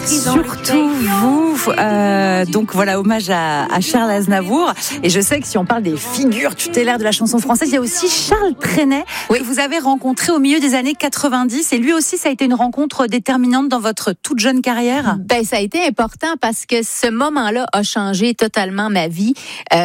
Surtout vous. Donc voilà, hommage à Charles Aznavour. Et je sais que si on parle des figures tutélaires de la chanson française, il y a aussi Charles Trenet, que vous avez rencontré au milieu des années 90. Et lui aussi, ça a été une rencontre déterminante dans votre toute jeune carrière. Ça a été important parce que ce moment-là a changé totalement ma vie.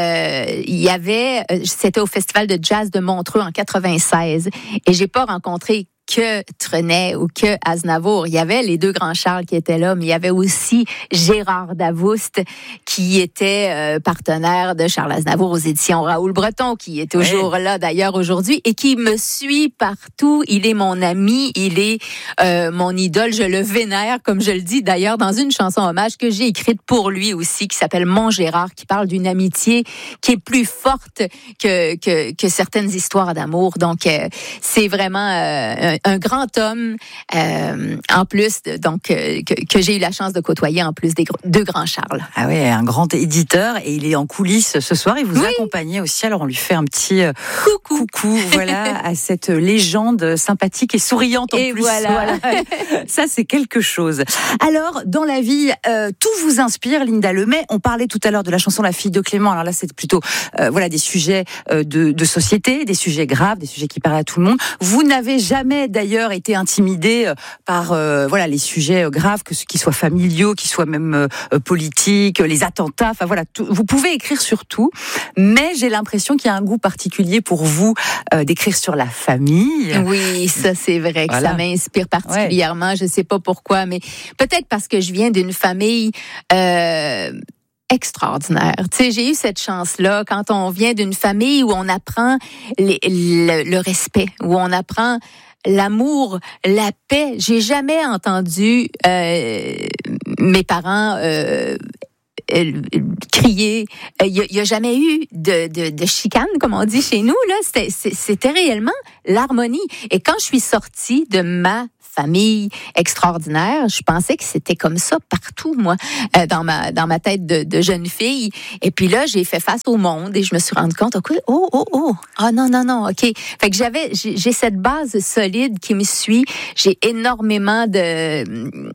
C'était au Festival de jazz de Montreux en 96. Et j'ai pas rencontré que Trenet ou que Aznavour. Il y avait les deux grands Charles qui étaient là, mais il y avait aussi Gérard Davoust qui était partenaire de Charles Aznavour aux éditions Raoul Breton, qui est toujours là d'ailleurs aujourd'hui et qui me suit partout. Il est mon ami, il est mon idole. Je le vénère, comme je le dis d'ailleurs dans une chanson hommage que j'ai écrite pour lui aussi, qui s'appelle Mon Gérard, qui parle d'une amitié qui est plus forte que certaines histoires d'amour. Donc, c'est vraiment un grand homme, en plus, que j'ai eu la chance de côtoyer, en plus des deux grands Charles. Ah oui, un grand éditeur, et il est en coulisses ce soir. Il vous accompagnait aussi, alors on lui fait un petit coucou voilà, à cette légende sympathique et souriante en plus. Voilà. Ça, c'est quelque chose. Alors, dans la vie, tout vous inspire, Linda Lemay. On parlait tout à l'heure de la chanson La fille de Clément. Alors là, c'est plutôt des sujets de société, des sujets graves, des sujets qui parlent à tout le monde. Vous n'avez jamais d'ailleurs été intimidé par les sujets graves, qu'ils soient familiaux, qu'ils soient même politiques, les attentats, vous pouvez écrire sur tout, mais j'ai l'impression qu'il y a un goût particulier pour vous d'écrire sur la famille. Oui, ça c'est vrai que ça m'inspire particulièrement, je sais pas pourquoi, mais peut-être parce que je viens d'une famille extraordinaire. Tu sais, j'ai eu cette chance-là quand on vient d'une famille où on apprend le respect, où on apprend l'amour, la paix. J'ai jamais entendu mes parents crier. Il y a jamais eu de chicane, comme on dit chez nous. Là, c'était réellement l'harmonie. Et quand je suis sortie de ma famille extraordinaire, je pensais que c'était comme ça partout, moi, dans ma tête de jeune fille. Et puis là, j'ai fait face au monde et je me suis rendu compte, non, OK. Fait que j'ai cette base solide qui me suit. J'ai énormément de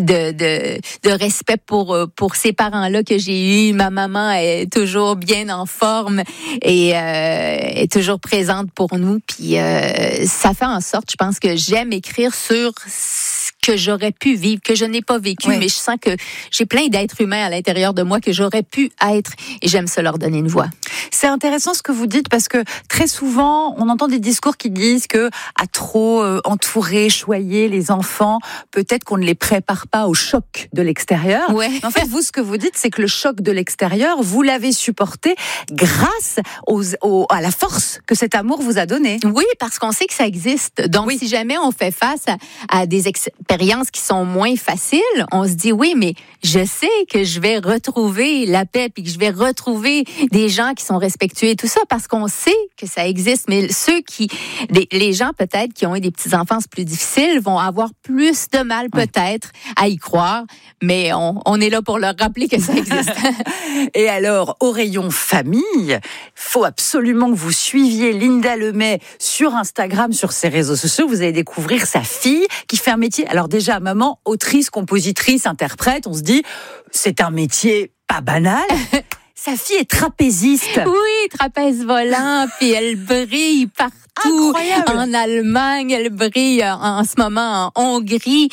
respect pour ces parents-là que j'ai eus. Ma maman est toujours bien en forme et est toujours présente pour nous. Puis ça fait en sorte, je pense, que j'aime écrire sur ce que j'aurais pu vivre, que je n'ai pas vécu, mais je sens que j'ai plein d'êtres humains à l'intérieur de moi que j'aurais pu être et j'aime ça leur donner une voix. C'est intéressant ce que vous dites parce que très souvent, on entend des discours qui disent que à trop entourer, choyer les enfants, peut-être qu'on ne les prépare pas au choc de l'extérieur. En fait, vous, ce que vous dites, c'est que le choc de l'extérieur, vous l'avez supporté grâce à la force que cet amour vous a donné. Oui, parce qu'on sait que ça existe. Donc, si jamais on fait face à des expériences qui sont moins faciles, on se dit oui, mais je sais que je vais retrouver la paix puis que je vais retrouver des gens qui sont respectueux et tout ça parce qu'on sait que ça existe. Mais les gens peut-être qui ont eu des petites enfances plus difficiles vont avoir plus de mal peut-être à y croire, mais on est là pour leur rappeler que ça existe. Et alors, au rayon famille, faut absolument que vous suiviez Linda Lemay sur Instagram, sur ses réseaux sociaux. Vous allez découvrir sa fille qui fait un métier. Alors déjà, maman, autrice, compositrice, interprète, on se dit, c'est un métier pas banal. Sa fille est trapéziste. Oui, trapèze volant, puis elle brille partout. Incroyable. En Allemagne, elle brille en ce moment en Hongrie.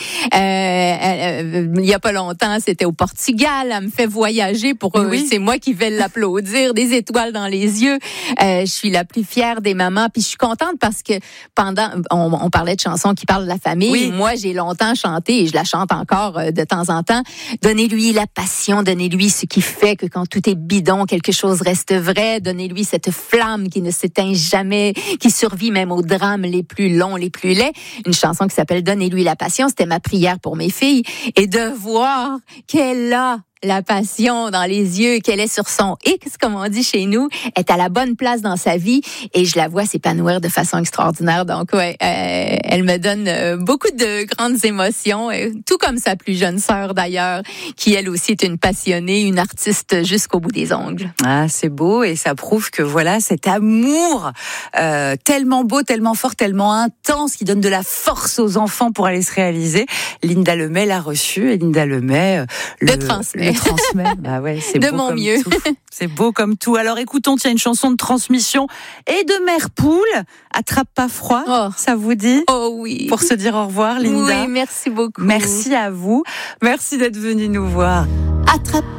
Il y a pas longtemps, c'était au Portugal. Elle me fait voyager pour c'est moi qui vais l'applaudir, des étoiles dans les yeux. Je suis la plus fière des mamans. Puis je suis contente parce que on parlait de chansons qui parlent de la famille. Oui. Moi, j'ai longtemps chanté et je la chante encore de temps en temps. Donnez-lui la passion, donnez-lui ce qui fait que quand tout est bidon, quelque chose reste vrai. Donnez-lui cette flamme qui ne s'éteint jamais, qui survit même aux drames les plus longs, les plus laids. Une chanson qui s'appelle Donnez-lui la passion, c'était ma prière pour mes filles. Et de voir qu'elle a la passion dans les yeux, qu'elle est sur son X, comme on dit chez nous, est à la bonne place dans sa vie et je la vois s'épanouir de façon extraordinaire. Donc, ouais, elle me donne beaucoup de grandes émotions, tout comme sa plus jeune sœur d'ailleurs, qui elle aussi est une passionnée, une artiste jusqu'au bout des ongles. Ah, c'est beau et ça prouve que voilà, cet amour tellement beau, tellement fort, tellement intense, qui donne de la force aux enfants pour aller se réaliser. Linda Lemay l'a reçu et Linda Lemay le transmet. Bah ouais, c'est de beau mon comme mieux. tout. C'est beau comme tout. Alors écoutons, tiens, une chanson de transmission et de mère poule. Attrape pas froid, ça vous dit? Oh oui. Pour se dire au revoir, Linda. Oui, merci beaucoup. Merci à vous. Merci d'être venue nous voir. Attrape